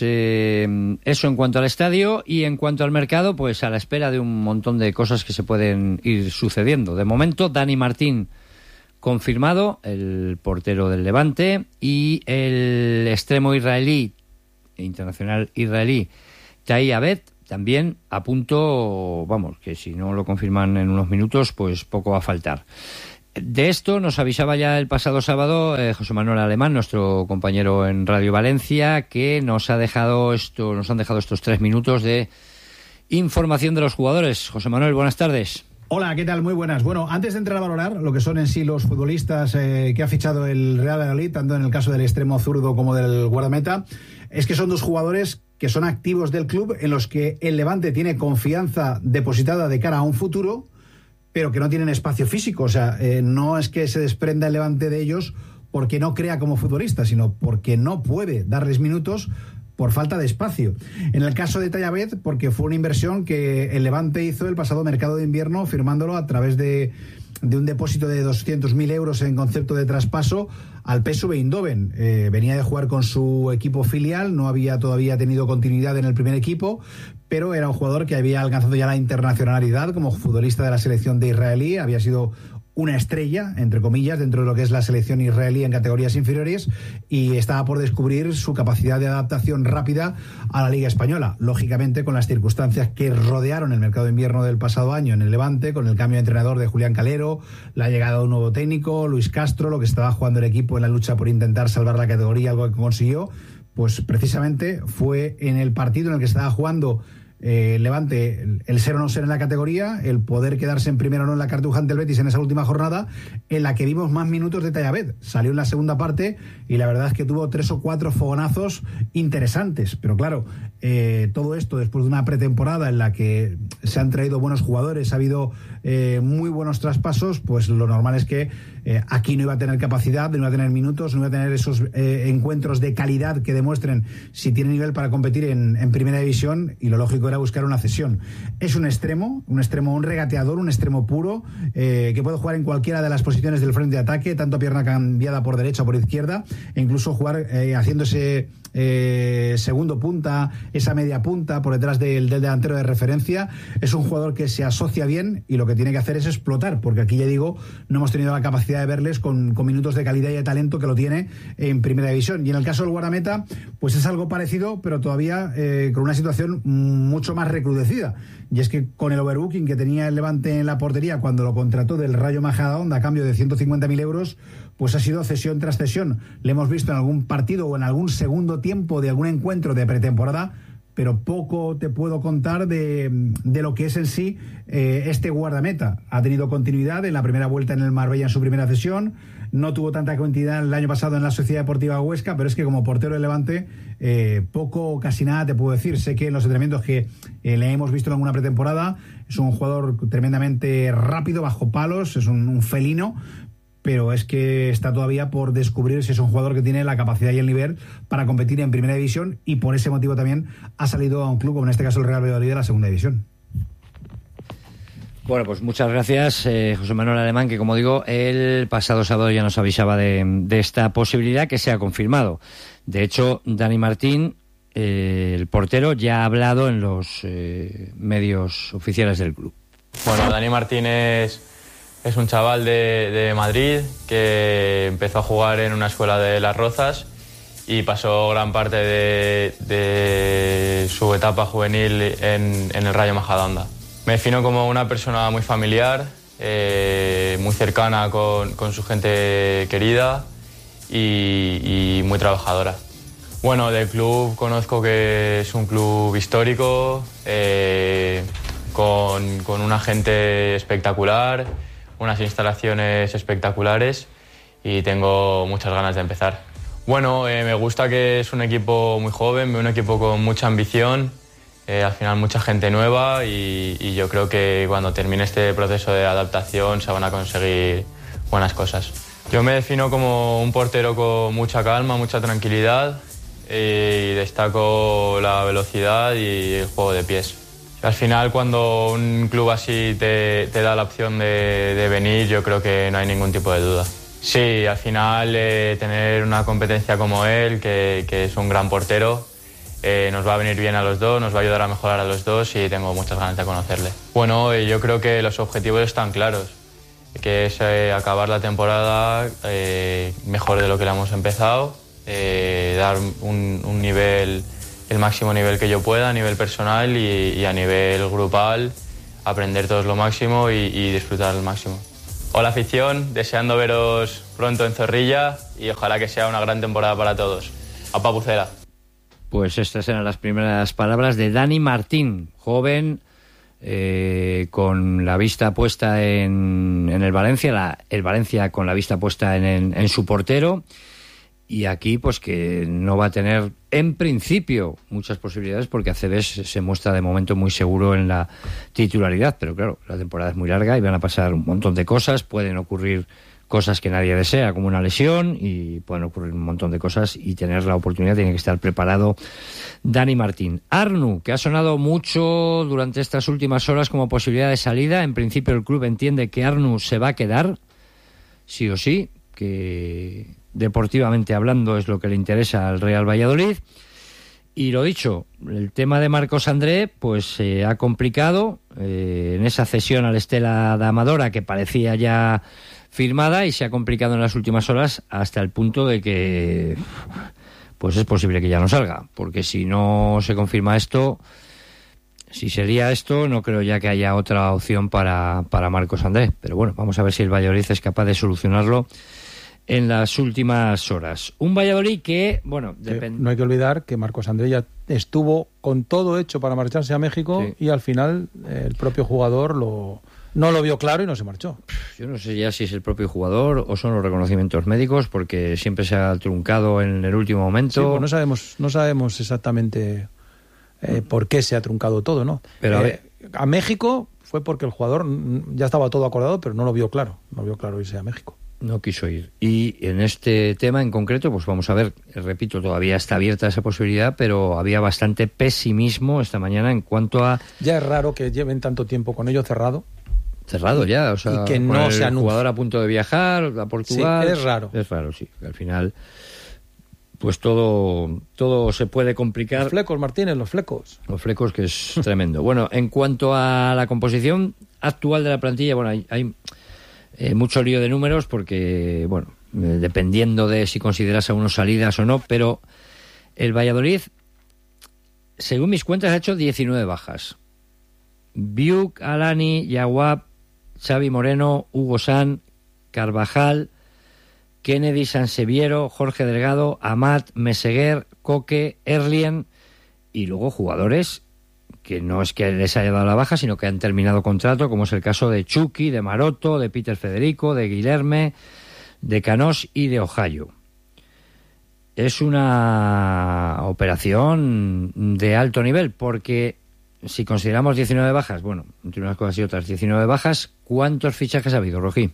eso en cuanto al estadio, y en cuanto al mercado, pues a la espera de un montón de cosas que se pueden ir sucediendo. De momento, Dani Martín confirmado, el portero del Levante, y el extremo internacional israelí, Tai Abed, también a punto, vamos, que si no lo confirman en unos minutos, pues poco va a faltar. De esto nos avisaba ya el pasado sábado José Manuel Alemán, nuestro compañero en Radio Valencia, que nos han dejado estos 3 minutos de información de los jugadores. José Manuel, buenas tardes. Hola, ¿qué tal? Muy buenas. Bueno, antes de entrar a valorar lo que son en sí los futbolistas que ha fichado el Real Valladolid, tanto en el caso del extremo zurdo como del guardameta, es que son dos jugadores que son activos del club, en los que el Levante tiene confianza depositada de cara a un futuro, pero que no tienen espacio físico. O sea, no es que se desprenda el Levante de ellos porque no crea como futbolista, sino porque no puede darles minutos por falta de espacio. En el caso de Tayabet, porque fue una inversión que el Levante hizo el pasado mercado de invierno, firmándolo a través de un depósito de 200.000 euros en concepto de traspaso al PSV Eindhoven. Venía de jugar con su equipo filial, no había todavía tenido continuidad en el primer equipo, pero era un jugador que había alcanzado ya la internacionalidad como futbolista de la selección de israelí, había sido una estrella, entre comillas, dentro de lo que es la selección israelí en categorías inferiores, y estaba por descubrir su capacidad de adaptación rápida a la Liga Española. Lógicamente, con las circunstancias que rodearon el mercado de invierno del pasado año en el Levante, con el cambio de entrenador de Julián Calero, la llegada de un nuevo técnico, Luis Castro, lo que estaba jugando el equipo en la lucha por intentar salvar la categoría, algo que consiguió, pues precisamente fue en el partido en el que estaba jugando Levante, el ser o no ser en la categoría, el poder quedarse en primero o no en la Cartuja ante el Betis en esa última jornada, en la que vimos más minutos de Tayabet. Salió en la segunda parte y la verdad es que tuvo 3 o 4 fogonazos interesantes, pero claro, todo esto después de una pretemporada en la que se han traído buenos jugadores, ha habido muy buenos traspasos, pues lo normal es que aquí no iba a tener capacidad, no iba a tener minutos, no iba a tener esos encuentros de calidad que demuestren si tiene nivel para competir en primera división, y lo lógico era buscar una cesión. Es un extremo, un regateador, un extremo puro, que puede jugar en cualquiera de las posiciones del frente de ataque, tanto pierna cambiada por derecha o por izquierda, e incluso jugar haciendo ese segundo punta, esa media punta por detrás del delantero de referencia. Es un jugador que se asocia bien y lo que tiene que hacer es explotar, porque aquí ya digo, no hemos tenido la capacidad de verles con minutos de calidad y de talento que lo tiene en primera división. Y en el caso del guardameta, pues es algo parecido, pero todavía con una situación mucho más recrudecida, y es que con el overbooking que tenía el Levante en la portería cuando lo contrató del Rayo Majadahonda a cambio de 150.000 euros, pues ha sido cesión tras cesión. Le hemos visto en algún partido o en algún segundo tiempo de algún encuentro de pretemporada, pero poco te puedo contar de lo que es en sí este guardameta. Ha tenido continuidad en la primera vuelta en el Marbella en su primera cesión, no tuvo tanta continuidad el año pasado en la Sociedad Deportiva Huesca, pero es que como portero de Levante poco o casi nada te puedo decir. Sé que en los entrenamientos que le hemos visto en alguna pretemporada es un jugador tremendamente rápido, bajo palos, es un felino, pero es que está todavía por descubrir si es un jugador que tiene la capacidad y el nivel para competir en primera división, y por ese motivo también ha salido a un club como en este caso el Real Valladolid de la segunda división. Bueno, pues muchas gracias, José Manuel Alemán, que como digo, el pasado sábado ya nos avisaba de esta posibilidad que se ha confirmado. De hecho, Dani Martín, el portero, ya ha hablado en los medios oficiales del club. Bueno, Dani Martín es un chaval de Madrid que empezó a jugar en una escuela de Las Rozas y pasó gran parte de su etapa juvenil en el Rayo Majadahonda. Me defino como una persona muy familiar, muy cercana con su gente querida y muy trabajadora. Bueno, del club conozco que es un club histórico, con una gente espectacular, unas instalaciones espectaculares, y tengo muchas ganas de empezar. Bueno, me gusta que es un equipo muy joven, un equipo con mucha ambición, al final mucha gente nueva, y yo creo que cuando termine este proceso de adaptación se van a conseguir buenas cosas. Yo me defino como un portero con mucha calma, mucha tranquilidad, y destaco la velocidad y el juego de pies. Al final, cuando un club así te da la opción de venir, yo creo que no hay ningún tipo de duda. Sí, al final tener una competencia como él, que es un gran portero, nos va a venir bien a los dos, nos va a ayudar a mejorar a los dos, y tengo muchas ganas de conocerle. Bueno, yo creo que los objetivos están claros, que es acabar la temporada mejor de lo que la hemos empezado, dar un nivel, el máximo nivel que yo pueda a nivel personal y a nivel grupal, aprender todos lo máximo y disfrutar al máximo. Hola afición, deseando veros pronto en Zorrilla y ojalá que sea una gran temporada para todos. A Papucela. Pues estas eran las primeras palabras de Dani Martín, joven con la vista puesta en el Valencia, el Valencia con la vista puesta en su portero, y aquí pues que no va a tener en principio muchas posibilidades porque Acebes se muestra de momento muy seguro en la titularidad, pero claro, la temporada es muy larga y van a pasar un montón de cosas, pueden ocurrir cosas que nadie desea, como una lesión, y pueden ocurrir un montón de cosas, y tener la oportunidad tiene que estar preparado Dani Martín. Arnu, que ha sonado mucho durante estas últimas horas como posibilidad de salida. En principio el club entiende que Arnu se va a quedar, sí o sí, que deportivamente hablando es lo que le interesa al Real Valladolid. Y lo dicho, el tema de Marcos André pues se ha complicado en esa cesión al Stella da Amadora, que parecía ya firmada, y se ha complicado en las últimas horas hasta el punto de que pues es posible que ya no salga, porque si no se confirma esto, si sería esto, no creo ya que haya otra opción para Marcos André. Pero bueno, vamos a ver si el Valladolid es capaz de solucionarlo en las últimas horas. Un Valladolid que, bueno, no hay que olvidar que Marcos André ya estuvo con todo hecho para marcharse a México, sí, y al final el propio jugador no lo vio claro y no se marchó. Yo no sé ya si es el propio jugador o son los reconocimientos médicos, porque siempre se ha truncado en el último momento. Sí, pues no sabemos exactamente por qué se ha truncado todo, ¿no? Pero a México fue porque el jugador ya estaba todo acordado, pero no vio claro irse a México. No quiso ir. Y en este tema en concreto, pues vamos a ver, repito, todavía está abierta esa posibilidad, pero había bastante pesimismo esta mañana en cuanto a... Ya es raro que lleven tanto tiempo con ello cerrado ya, o sea, y que no se anuncie. Jugador a punto de viajar a Portugal. Sí, es raro. Es raro, sí. Al final, pues todo se puede complicar. Los flecos, Martínez, los flecos. Los flecos, que es tremendo. Bueno, en cuanto a la composición actual de la plantilla, bueno, hay mucho lío de números porque, bueno, dependiendo de si consideras a unos salidas o no, pero el Valladolid, según mis cuentas, ha hecho 19 bajas. Biuk, Alani, Yaguab, Xavi Moreno, Hugo San, Carvajal, Kennedy, Sanseviero, Jorge Delgado, Amat, Meseguer, Coque, Erlien, y luego jugadores que no es que les haya dado la baja, sino que han terminado contrato, como es el caso de Chucky, de Maroto, de Peter Federico, de Guilherme, de Canós y de Ohio. Es una operación de alto nivel, porque si consideramos 19 bajas, bueno, entre unas cosas y otras, 19 bajas, ¿cuántos fichajes ha habido, Rojí?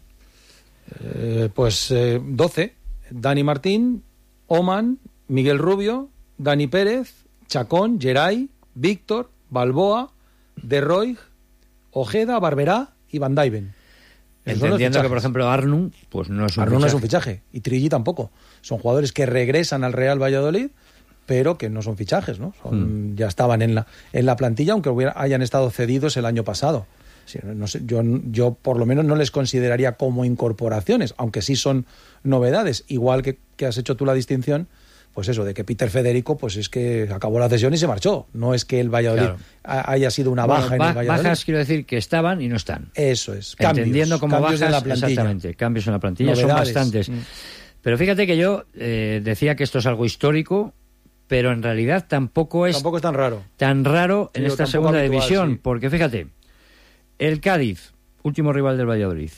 12. Dani Martín, Oman, Miguel Rubio, Dani Pérez, Chacón, Geray, Víctor, Balboa, De Roy, Ojeda, Barberá y Van Dijven. Entendiendo que, por ejemplo, Arnu pues no es un Arnu fichaje. No es un fichaje, y Trilli tampoco. Son jugadores que regresan al Real Valladolid, pero que no son fichajes, ¿no? Ya estaban en la plantilla, aunque hayan estado cedidos el año pasado. Sí, no sé, yo por lo menos no les consideraría como incorporaciones, aunque sí son novedades. Igual que has hecho tú la distinción, pues eso, de que Peter Federico, pues es que acabó la cesión y se marchó. No es que el Valladolid haya sido una baja en el Valladolid. Bajas, quiero decir, que estaban y no están. Eso es. Entendiendo como cambios bajas, en la plantilla. Exactamente, cambios en la plantilla, Novedades. son bastantes. Pero fíjate que yo decía que esto es algo histórico, pero en realidad tampoco es tan raro. Tan raro en esta segunda habitual, división, sí. Porque fíjate, el Cádiz, último rival del Valladolid,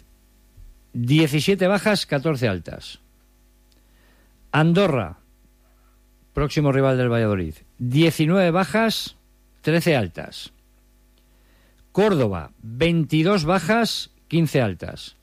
17 bajas, 14 altas. Andorra, próximo rival del Valladolid, 19 bajas, 13 altas. Córdoba, 22 bajas, 15 altas.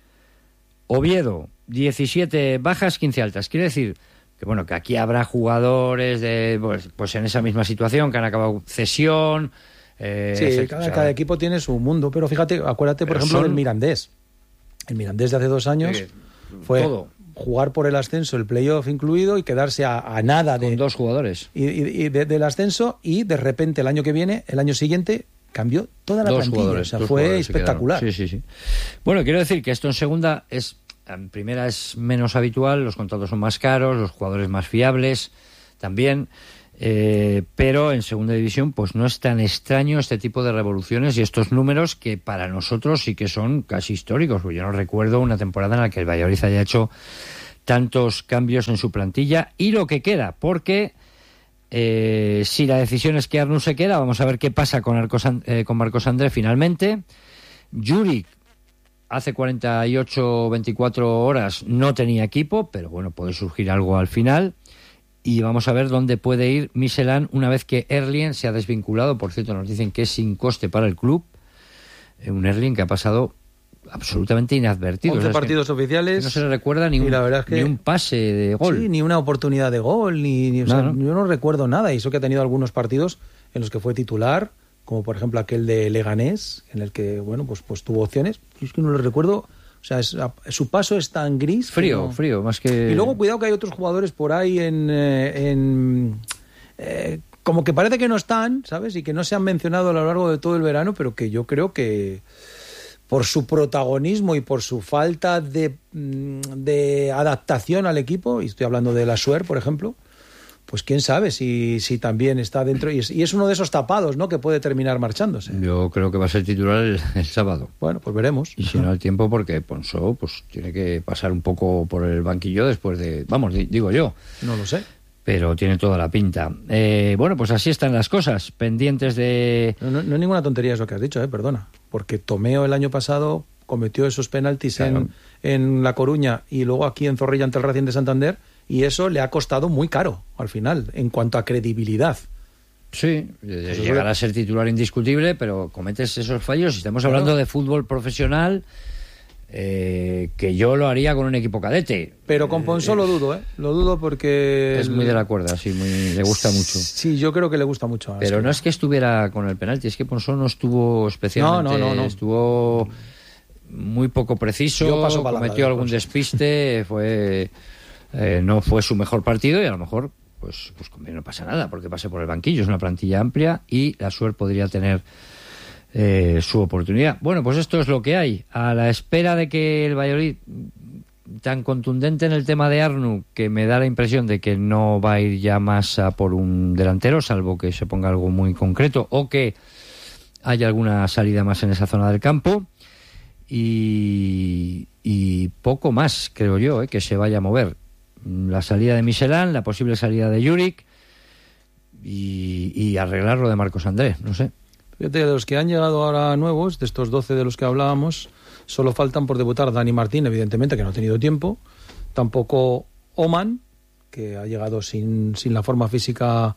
Oviedo, 17 bajas, 15 altas. Quiere decir que, bueno, que aquí habrá jugadores pues en esa misma situación, que han acabado cesión. Sí, cada equipo tiene su mundo, pero fíjate, acuérdate, por ejemplo, del Mirandés. El Mirandés de hace 2 años fue todo. Jugar por el ascenso, el playoff incluido, y quedarse a nada con 2 jugadores y del ascenso, y de repente el año siguiente cambió toda la plantilla. Jugadores, o sea, fue espectacular. Sí. Bueno, quiero decir que esto en segunda en primera es menos habitual, los contratos son más caros, los jugadores más fiables también, pero en segunda división pues no es tan extraño este tipo de revoluciones y estos números que para nosotros sí que son casi históricos, porque yo no recuerdo una temporada en la que el Valladolid haya hecho tantos cambios en su plantilla y lo que queda, porque Si la decisión es que Arnau se queda, vamos a ver qué pasa con Marcos André finalmente. Juric hace 24 horas no tenía equipo, pero bueno, puede surgir algo al final. Y vamos a ver dónde puede ir Michelin una vez que Herlien se ha desvinculado. Por cierto, nos dicen que es sin coste para el club. Un Herlien que ha pasado absolutamente inadvertido. 11 partidos oficiales. No se le recuerda ni un pase de gol. Sí, ni una oportunidad de gol. O sea, no. Yo no recuerdo nada. Y eso que ha tenido algunos partidos en los que fue titular, como por ejemplo aquel de Leganés, en el que bueno pues tuvo opciones. Yo es que no lo recuerdo. O sea, su paso es tan gris. Frío, más que... Y luego cuidado que hay otros jugadores por ahí como que parece que no están, ¿sabes? Y que no se han mencionado a lo largo de todo el verano, pero que yo creo que por su protagonismo y por su falta de adaptación al equipo, y estoy hablando de Lassuer, por ejemplo, pues quién sabe si también está dentro, y es uno de esos tapados, ¿no?, que puede terminar marchándose. Yo creo que va a ser titular el sábado. Bueno, pues veremos. Y si no, el tiempo, porque Ponsó pues tiene que pasar un poco por el banquillo después de... Vamos, digo yo. No lo sé. Pero tiene toda la pinta. Bueno, pues así están las cosas, pendientes de... No es ninguna tontería eso que has dicho, perdona. Porque Tomeo el año pasado cometió esos penaltis claro. en La Coruña y luego aquí en Zorrilla ante el Racing de Santander, y eso le ha costado muy caro al final, en cuanto a credibilidad. Sí, llegará a ser titular indiscutible, pero cometes esos fallos. Estamos hablando de fútbol profesional... que yo lo haría con un equipo cadete. Pero con Ponsó lo dudo, Lo dudo porque... Es muy de la cuerda, sí, le gusta mucho. Sí, yo creo que le gusta mucho. Pero no es que estuviera con el penalti, es que Ponsó no estuvo especialmente... No. Estuvo muy poco preciso, cometió algún despiste, no fue su mejor partido y a lo mejor pues no pasa nada porque pase por el banquillo. Es una plantilla amplia y Lassuer podría tener... su oportunidad. Bueno, pues esto es lo que hay. A la espera de que el Valladolid, tan contundente en el tema de Arnau, que me da la impresión de que no va a ir ya más a por un delantero, salvo que se ponga algo muy concreto o que haya alguna salida más en esa zona del campo, y poco más, creo yo, que se vaya a mover. La salida de Michelin, la posible salida de Juric y arreglar lo de Marcos André, no sé. Fíjate, de los que han llegado ahora nuevos, de estos 12 de los que hablábamos, solo faltan por debutar Dani Martín, evidentemente, que no ha tenido tiempo. Tampoco Oman, que ha llegado sin la forma física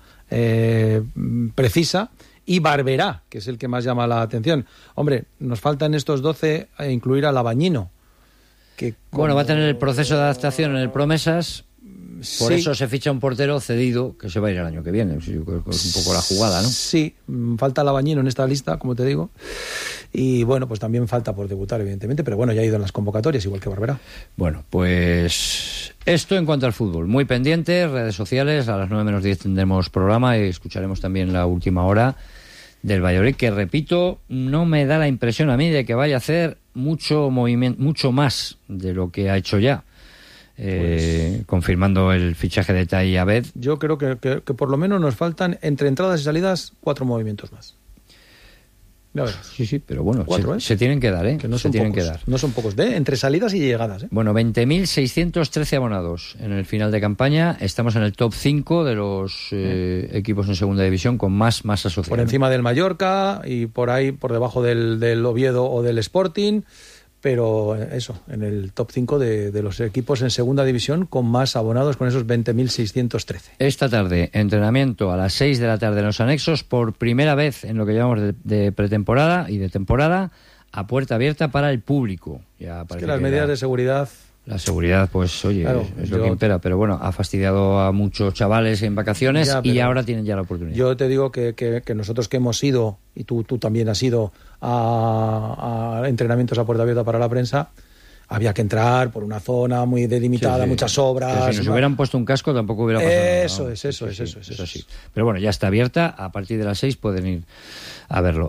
precisa. Y Barberá, que es el que más llama la atención. Hombre, nos faltan estos 12 a incluir a Labañino. Bueno, va a tener el proceso de adaptación en el Promesas. Por eso se ficha un portero cedido que se va a ir el año que viene. Yo creo que es un poco la jugada, ¿no? Sí, falta Labañino en esta lista, como te digo. Y bueno, pues también falta por debutar, evidentemente, pero bueno, ya ha ido en las convocatorias, igual que Barberá. Bueno, pues esto en cuanto al fútbol. Muy pendientes, redes sociales, a las 9:10 tendremos programa y escucharemos también la última hora del Valladolid, que repito, no me da la impresión a mí de que vaya a hacer mucho movimiento, mucho más de lo que ha hecho ya. Confirmando el fichaje de Tai Abed. Yo creo que por lo menos nos faltan entre entradas y salidas 4 movimientos más. Sí, pero bueno, 4, se tienen que dar, que no son tienen pocos, que dar. No son pocos, entre salidas y llegadas. Bueno, 20.613 abonados en el final de campaña. Estamos en el top 5 de los equipos en segunda división con más masa social. Por encima del Mallorca y por ahí por debajo del Oviedo o del Sporting. Pero eso, en el top 5 de los equipos en segunda división con más abonados, con esos 20.613. Esta tarde, entrenamiento a las 6 de la tarde en los anexos, por primera vez en lo que llevamos de pretemporada y de temporada, a puerta abierta para el público. Ya es que las medidas de seguridad... La seguridad, pues oye, claro, es lo que impera, pero bueno, ha fastidiado a muchos chavales en vacaciones y ahora tienen ya la oportunidad. Yo te digo que nosotros que hemos ido, y tú también has ido a entrenamientos a puerta abierta para la prensa, había que entrar por una zona muy delimitada, muchas obras. Que si nos hubieran puesto un casco tampoco hubiera pasado nada, ¿no? Eso es. Pero bueno, ya está abierta, a partir de las 6 pueden ir a verlo.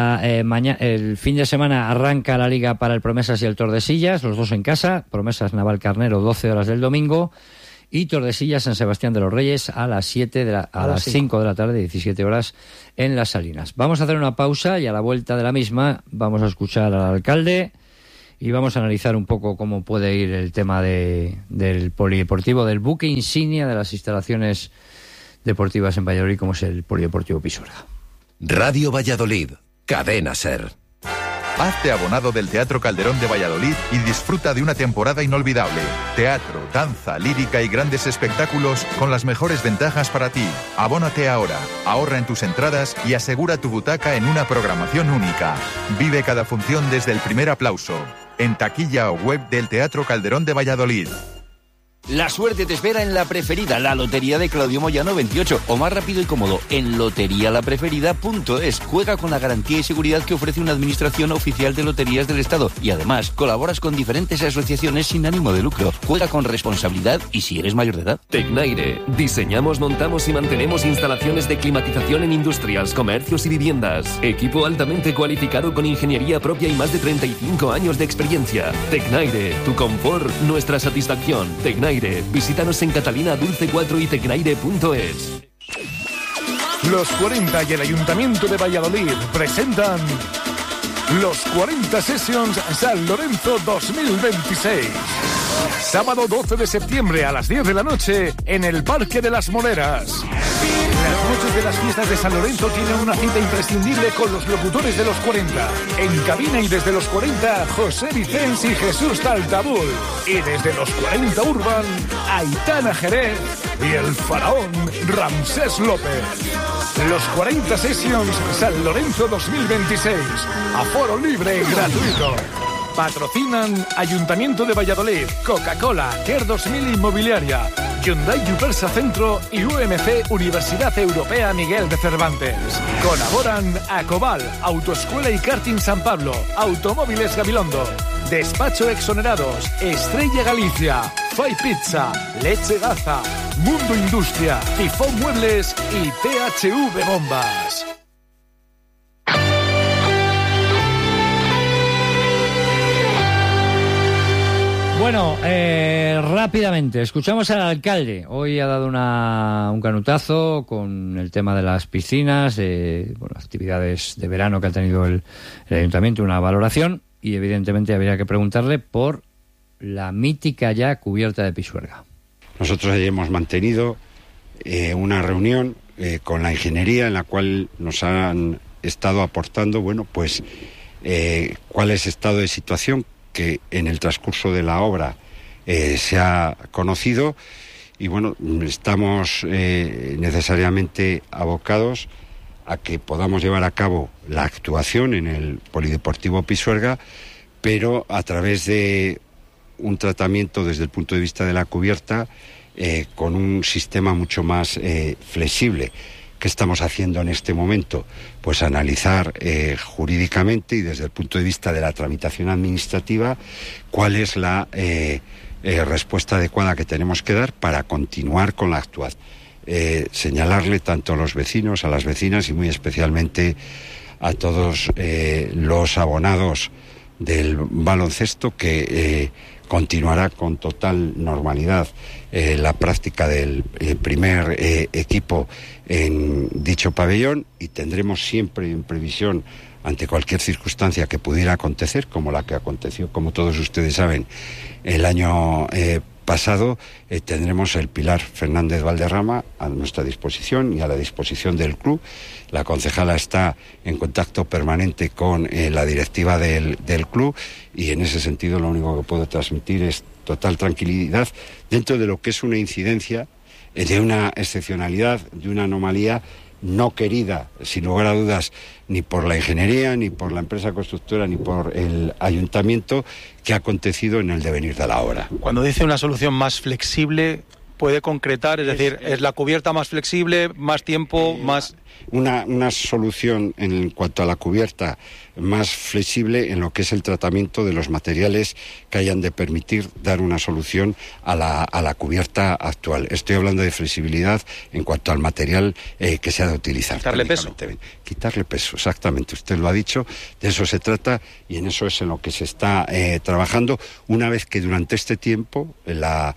El fin de semana arranca la liga para el Promesas y el Tordesillas, los dos en casa. Promesas Navalcarnero, 12 horas del domingo, y Tordesillas San Sebastián de los Reyes a las 5 de la tarde, 17 horas en Las Salinas. Vamos a hacer una pausa y a la vuelta de la misma vamos a escuchar al alcalde y vamos a analizar un poco cómo puede ir el tema del polideportivo, del buque insignia de las instalaciones deportivas en Valladolid como es el Polideportivo Pisuerga. Radio Valladolid, Cadena SER. Hazte abonado del Teatro Calderón de Valladolid y disfruta de una temporada inolvidable. Teatro, danza, lírica y grandes espectáculos con las mejores ventajas para ti. Abónate ahora, ahorra en tus entradas y asegura tu butaca en una programación única. Vive cada función desde el primer aplauso. En taquilla o web del Teatro Calderón de Valladolid. La suerte te espera en La Preferida, la lotería de Claudio Moyano 28, o más rápido y cómodo, en loterialapreferida.es. Juega con la garantía y seguridad que ofrece una administración oficial de loterías del Estado y además colaboras con diferentes asociaciones sin ánimo de lucro. Juega con responsabilidad y si eres mayor de edad. Tecnaire. Diseñamos, montamos y mantenemos instalaciones de climatización en industrias, comercios y viviendas. Equipo altamente cualificado con ingeniería propia y más de 35 años de experiencia. Tecnaire. Tu confort, nuestra satisfacción. Tecnaire. Visítanos en Catalina Dulce 4 y tecnaire.es. Los 40 y el Ayuntamiento de Valladolid presentan los 40 Sessions San Lorenzo 2026. Sábado 12 de septiembre a las 10 de la noche en el Parque de las Moleras. Las noches de las fiestas de San Lorenzo tienen una cita imprescindible con los locutores de los 40. En cabina y desde los 40, José Vicens y Jesús Taltabul. Y desde los 40 Urban, Aitana Jerez y el faraón Ramsés López. Los 40 Sessions San Lorenzo 2026. Aforo libre y gratuito. Patrocinan Ayuntamiento de Valladolid, Coca-Cola, Care 2000 Inmobiliaria, Hyundai Yupersa Centro y UMC Universidad Europea Miguel de Cervantes. Colaboran Acobal, Autoescuela y Karting San Pablo, Automóviles Gabilondo, Despacho Exonerados, Estrella Galicia, Fai Pizza, Leche Gaza, Mundo Industria, Tifón Muebles y THV Bombas. Bueno, rápidamente, escuchamos al alcalde. Hoy ha dado un canutazo con el tema de las piscinas, actividades de verano que ha tenido el ayuntamiento, una valoración, y evidentemente habría que preguntarle por la mítica ya cubierta de Pisuerga. Nosotros ayer hemos mantenido una reunión con la ingeniería en la cual nos han estado aportando, cuál es el estado de situación que en el transcurso de la obra se ha conocido y estamos necesariamente abocados a que podamos llevar a cabo la actuación en el Polideportivo Pisuerga, pero a través de un tratamiento desde el punto de vista de la cubierta con un sistema mucho más flexible. ¿Qué estamos haciendo en este momento? Pues analizar jurídicamente y desde el punto de vista de la tramitación administrativa cuál es la respuesta adecuada que tenemos que dar para continuar con la actuación. Señalarle tanto a los vecinos, a las vecinas y muy especialmente a todos los abonados del baloncesto que continuará con total normalidad la práctica del primer equipo en dicho pabellón y tendremos siempre en previsión ante cualquier circunstancia que pudiera acontecer, como la que aconteció, como todos ustedes saben, el año pasado, tendremos el Pilar Fernández Valderrama a nuestra disposición y a la disposición del club. La concejala está en contacto permanente con la directiva del club y en ese sentido lo único que puedo transmitir es total tranquilidad dentro de lo que es una incidencia, de una excepcionalidad, de una anomalía no querida, sin lugar a dudas, ni por la ingeniería, ni por la empresa constructora, ni por el ayuntamiento, que ha acontecido en el devenir de la obra. Cuando dice una solución más flexible, puede concretar, es decir, ¿es la cubierta más flexible, más tiempo, más...? Una solución en cuanto a la cubierta más flexible en lo que es el tratamiento de los materiales que hayan de permitir dar una solución a la cubierta actual. Estoy hablando de flexibilidad en cuanto al material que se ha de utilizar. ¿Quitarle peso? Quitarle peso, exactamente. Usted lo ha dicho, de eso se trata y en eso es en lo que se está trabajando, una vez que durante este tiempo la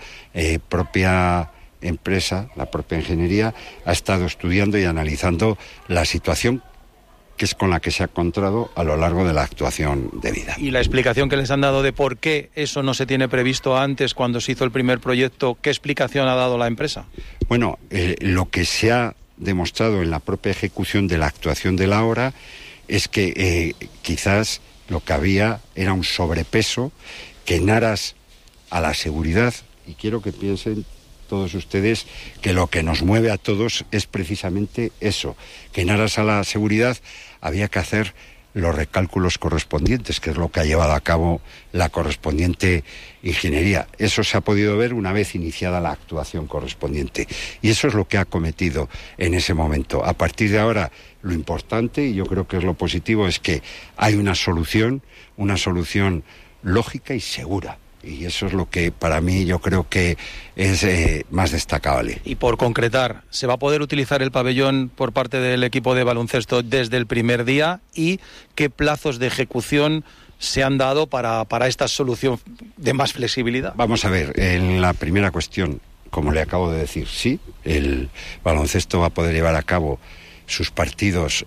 propia empresa, la propia ingeniería, ha estado estudiando y analizando la situación que es con la que se ha encontrado a lo largo de la actuación debida. Y la explicación que les han dado de por qué eso no se tiene previsto antes cuando se hizo el primer proyecto, ¿qué explicación ha dado la empresa? Bueno, lo que se ha demostrado en la propia ejecución de la actuación de la obra es que quizás lo que había era un sobrepeso que en aras a la seguridad, y quiero que piensen todos ustedes que lo que nos mueve a todos es precisamente eso, que en aras a la seguridad había que hacer los recálculos correspondientes, que es lo que ha llevado a cabo la correspondiente ingeniería. Eso se ha podido ver una vez iniciada la actuación correspondiente. Y eso es lo que ha cometido en ese momento. A partir de ahora, lo importante, y yo creo que es lo positivo, es que hay una solución lógica y segura. Y eso es lo que para mí yo creo que es más destacable. Y por concretar, ¿se va a poder utilizar el pabellón por parte del equipo de baloncesto desde el primer día? ¿Y qué plazos de ejecución se han dado para esta solución de más flexibilidad? Vamos a ver, en la primera cuestión, como le acabo de decir, sí, el baloncesto va a poder llevar a cabo sus partidos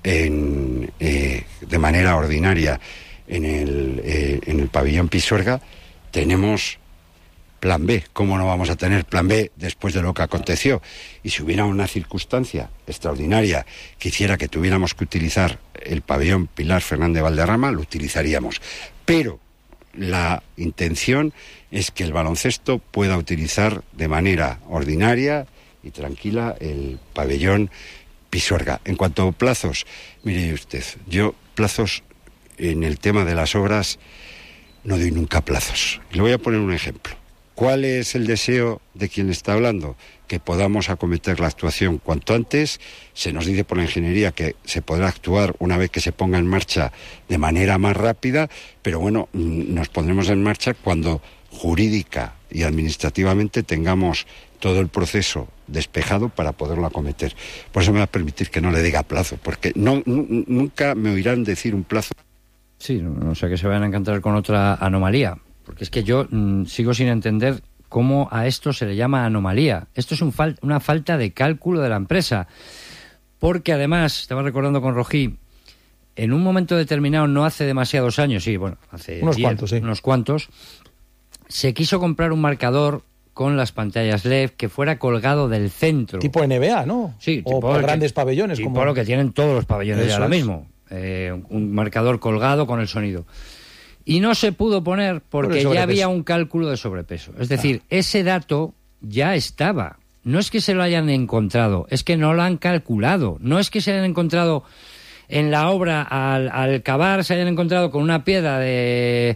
de manera ordinaria en el pabellón Pisuerga. Tenemos plan B. ¿Cómo no vamos a tener plan B después de lo que aconteció? Y si hubiera una circunstancia extraordinaria que hiciera que tuviéramos que utilizar el pabellón Pilar Fernández Valderrama, lo utilizaríamos. Pero la intención es que el baloncesto pueda utilizar de manera ordinaria y tranquila el pabellón Pisuerga. En cuanto a plazos, mire usted, yo plazos en el tema de las obras no doy nunca plazos. Le voy a poner un ejemplo. ¿Cuál es el deseo de quien está hablando? Que podamos acometer la actuación cuanto antes. Se nos dice por la ingeniería que se podrá actuar una vez que se ponga en marcha de manera más rápida, pero bueno, nos pondremos en marcha cuando jurídica y administrativamente tengamos todo el proceso despejado para poderlo acometer. Por eso me va a permitir que no le diga plazo, porque nunca me oirán decir un plazo. Sí, no sé que se vayan a encontrar con otra anomalía, porque es que yo sigo sin entender cómo a esto se le llama anomalía. Esto es una falta de cálculo de la empresa, porque además, estaba recordando con Rojí, en un momento determinado, no hace demasiados años, sí, bueno, hace unos cuantos, se quiso comprar un marcador con las pantallas LED que fuera colgado del centro. Tipo NBA, ¿no? Sí, o por grandes pabellones. Tipo lo que tienen todos los pabellones de ahora mismo. Un marcador colgado con el sonido. Y no se pudo poner porque ya había un cálculo de sobrepeso. Es decir, ese dato ya estaba. No es que se lo hayan encontrado, es que no lo han calculado. No es que se hayan encontrado en la obra al cavar, se hayan encontrado con una piedra del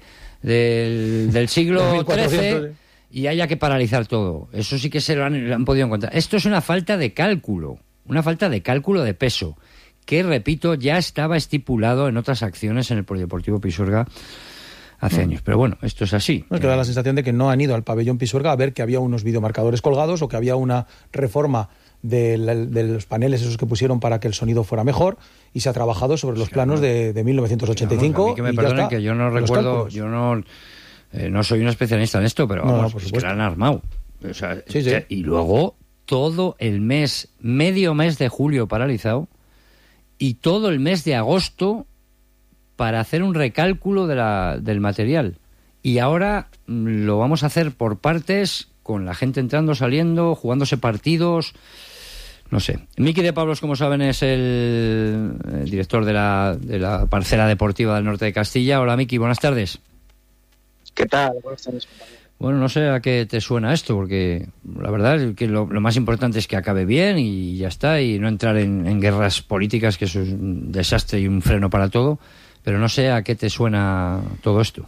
siglo XIII y haya que paralizar todo. Eso sí que se lo han podido encontrar. Esto es una falta de cálculo de peso, que, repito, ya estaba estipulado en otras acciones en el Polideportivo Pisuerga hace años. Pero bueno, esto es así. Es que da la sensación de que no han ido al pabellón Pisuerga a ver que había unos videomarcadores colgados o que había una reforma de los paneles esos que pusieron para que el sonido fuera mejor, y se ha trabajado sobre los planos de 1985. A mí que me perdonen, que yo no recuerdo, yo no soy un especialista en esto, pero vamos, es que la han armado. O sea, y luego todo el medio mes de julio paralizado, y todo el mes de agosto para hacer un recálculo del material. Y ahora lo vamos a hacer por partes, con la gente entrando, saliendo, jugándose partidos. No sé. Miki de Pablos, como saben, es el director de la parcela deportiva del norte de Castilla. Hola, Miki, buenas tardes. ¿Qué tal? Buenas tardes, compañero. Bueno, no sé a qué te suena esto, porque la verdad es que lo más importante es que acabe bien y ya está, y no entrar en guerras políticas, que eso es un desastre y un freno para todo, pero no sé a qué te suena todo esto.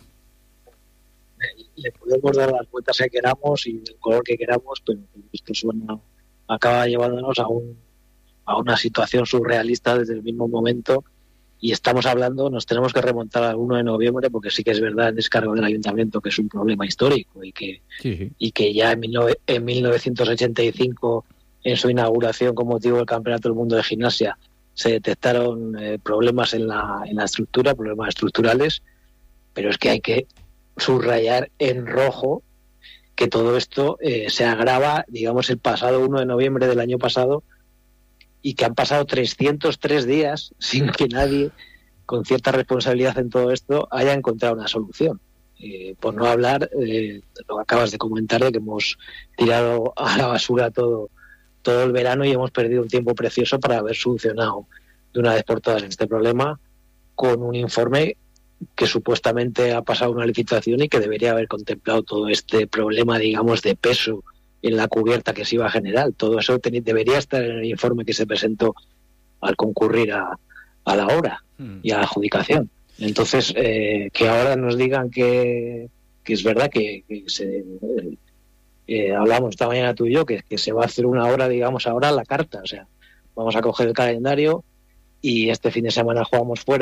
Le podemos dar las vueltas que queramos y el color que queramos, pero esto acaba llevándonos a una situación surrealista desde el mismo momento. Y estamos hablando, nos tenemos que remontar al 1 de noviembre, porque sí que es verdad el descargo del ayuntamiento, que es un problema histórico y que ya en 1985, en su inauguración con motivo del Campeonato del Mundo de Gimnasia, se detectaron problemas en la estructura, problemas estructurales, pero es que hay que subrayar en rojo que todo esto se agrava, digamos, el pasado 1 de noviembre del año pasado, y que han pasado 303 días sin que nadie con cierta responsabilidad en todo esto haya encontrado una solución. Por no hablar de lo que acabas de comentar, de que hemos tirado a la basura todo el verano y hemos perdido un tiempo precioso para haber solucionado de una vez por todas este problema con un informe que supuestamente ha pasado una licitación y que debería haber contemplado todo este problema, digamos, de peso en la cubierta que se iba a generar. Todo eso debería estar en el informe que se presentó al concurrir a la obra y a la adjudicación. Entonces, que ahora nos digan que es verdad que hablamos esta mañana tú y yo, que se va a hacer una hora, digamos, ahora a la carta. O sea, vamos a coger el calendario y este fin de semana jugamos fuera.